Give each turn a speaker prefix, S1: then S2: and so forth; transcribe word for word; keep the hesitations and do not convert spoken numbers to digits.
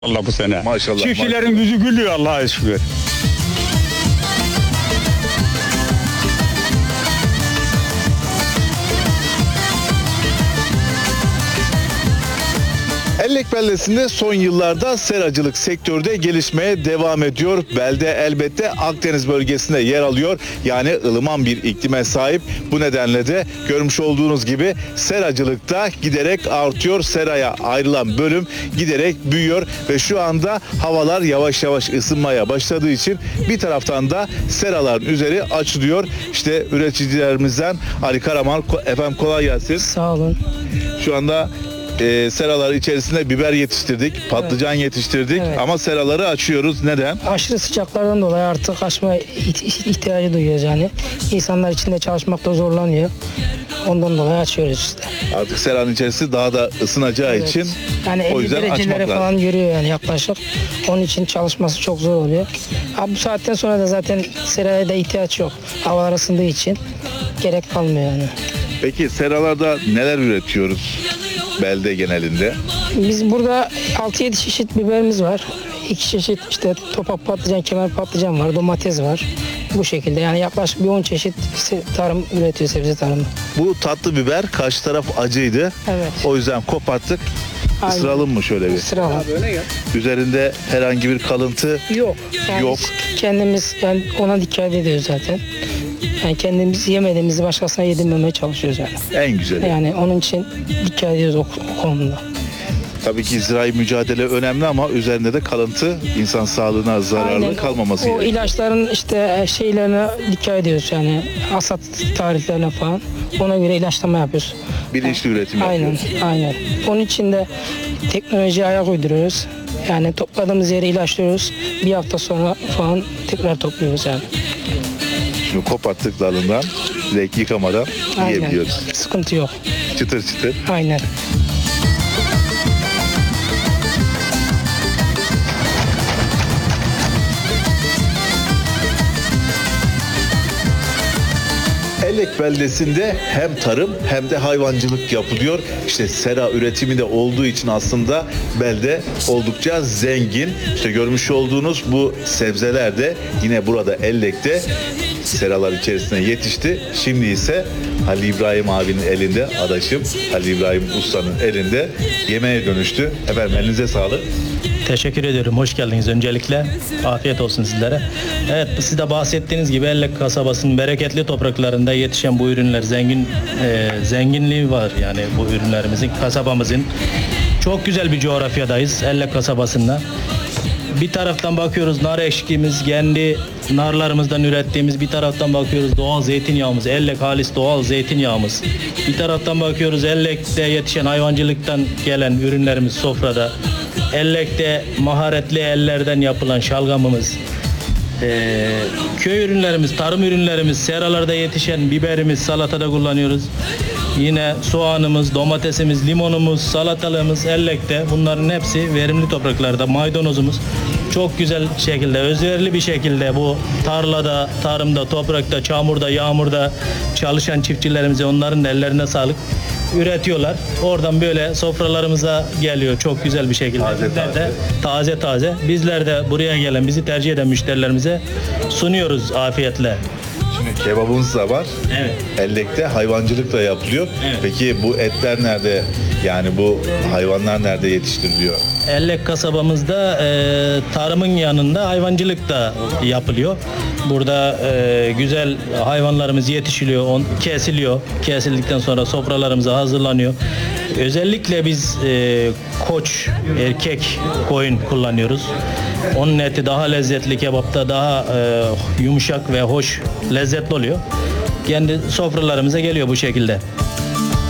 S1: Allah bu sene.
S2: Maşallah,
S1: Çiftçilerin yüzü gülüyor Allah'a şükür.
S2: Ellek beldesinde son yıllarda seracılık sektörde gelişmeye devam ediyor. Belde elbette Akdeniz bölgesinde yer alıyor. Yani ılıman bir iklime sahip. Bu nedenle de görmüş olduğunuz gibi seracılıkta giderek artıyor. Seraya ayrılan bölüm giderek büyüyor ve şu anda havalar yavaş yavaş ısınmaya başladığı için bir taraftan da seraların üzeri açılıyor. İşte üreticilerimizden Ali Karaman, efendim kolay gelsin.
S3: Sağ olun.
S2: Şu anda e, seralar içerisinde biber yetiştirdik, patlıcan yetiştirdik
S3: Evet.
S2: ama seraları açıyoruz. Neden?
S3: Aşırı sıcaklardan dolayı artık açma iht- ihtiyacı duyuyoruz yani. İnsanlar içinde çalışmakta zorlanıyor. Ondan dolayı açıyoruz işte.
S2: Artık seranın içerisi daha da ısınacağı
S3: Evet.
S2: için
S3: Yani
S2: o
S3: elli
S2: yüzden açmak
S3: derecelere
S2: lazım.
S3: falan yürüyor yani yaklaşık. Onun için çalışması çok zor oluyor. Ama bu saatten sonra da zaten seraya da ihtiyaç yok. Havalar ısındığı için gerek kalmıyor yani.
S2: Peki seralarda neler üretiyoruz belde genelinde?
S3: Biz burada altı yedi çeşit biberimiz var. İki çeşit işte topak patlıcan, kemer patlıcan var, domates var. Bu şekilde yani yaklaşık bir on çeşit se- tarım üretiyor, sebze tarımı.
S2: Bu tatlı biber karşı taraf acıydı.
S3: Evet.
S2: O yüzden koparttık.
S3: Aynen.
S2: Isıralım mı şöyle bir?
S3: Sıralı.
S2: Üzerinde herhangi bir kalıntı
S3: Yok. Yani
S2: Yok.
S3: biz kendimiz yani ona dikkat ediyoruz zaten. Yani kendimiz yemediğimizi başkasına yedirmemeye çalışıyoruz yani.
S2: en güzeli.
S3: Yani onun için dikkat ediyoruz o, o konuda.
S2: Tabii ki zirai mücadele önemli ama üzerinde de kalıntı insan sağlığına zararlı
S3: Aynen.
S2: kalmaması
S3: O
S2: gerekiyor.
S3: ilaçların işte şeylerine dikkat ediyoruz yani hasat tarihlerine falan. Ona göre ilaçlama yapıyoruz.
S2: Bilinçli üretim
S3: Aynen,
S2: yapıyoruz.
S3: aynen. Onun için de teknolojiye ayak uyduruyoruz. Yani topladığımız yeri ilaçlıyoruz. Bir hafta sonra falan tekrar topluyoruz yani.
S2: Şimdi koparttık dalından direkt yıkamadan yiyebiliyoruz.
S3: Sıkıntı yok.
S2: Çıtır çıtır.
S3: Aynen.
S2: Ellek beldesinde hem tarım hem de hayvancılık yapılıyor. İşte sera üretimi de olduğu için aslında belde oldukça zengin. İşte görmüş olduğunuz bu sebzeler de yine burada Ellek'te seralar içerisinde yetişti. Şimdi ise Halil İbrahim abinin elinde, adaşım Halil İbrahim Usta'nın elinde yemeğe dönüştü. Efendim elinize sağlık.
S4: Teşekkür ediyorum. Hoş geldiniz öncelikle. Afiyet olsun sizlere. Evet, siz de bahsettiğiniz gibi Ellek kasabasının bereketli topraklarında yetişen bu ürünler zengin e, zenginliği var yani bu ürünlerimizin, kasabamızın. Çok güzel bir coğrafyadayız Ellek kasabasında. Bir taraftan bakıyoruz nar eşkimiz, kendi narlarımızdan ürettiğimiz, bir taraftan bakıyoruz doğal zeytinyağımız, Ellek halis doğal zeytinyağımız. Bir taraftan bakıyoruz Ellek'te yetişen hayvancılıktan gelen ürünlerimiz sofrada. Ellek'te maharetli ellerden yapılan şalgamımız. Ee, köy ürünlerimiz, tarım ürünlerimiz, seralarda yetişen biberimiz, salatada kullanıyoruz. Yine soğanımız, domatesimiz, limonumuz, salatalığımız Ellek'te. Bunların hepsi verimli topraklarda. Maydanozumuz çok güzel şekilde, özverili bir şekilde bu tarlada, tarımda, toprakta, çamurda, yağmurda çalışan çiftçilerimize onların ellerine sağlık üretiyorlar. Oradan böyle sofralarımıza geliyor çok güzel bir şekilde.
S2: Taze
S4: Bizler
S2: taze.
S4: de taze taze. Bizler de buraya gelen, bizi tercih eden müşterilerimize sunuyoruz afiyetle.
S2: Şimdi kebabımız da var.
S4: Evet.
S2: Ellek'te hayvancılık da yapılıyor.
S4: Evet.
S2: Peki bu etler nerede? Yani bu hayvanlar nerede yetiştiriliyor?
S4: Ellek kasabamızda e, tarımın yanında hayvancılık da yapılıyor. Burada e, güzel hayvanlarımız yetişiliyor, on, kesiliyor. Kesildikten sonra sofralarımıza hazırlanıyor. Özellikle biz e, koç, erkek koyun kullanıyoruz. Onun eti daha lezzetli, kebapta daha e, yumuşak ve hoş, lezzetli oluyor. Kendi sofralarımıza geliyor bu şekilde.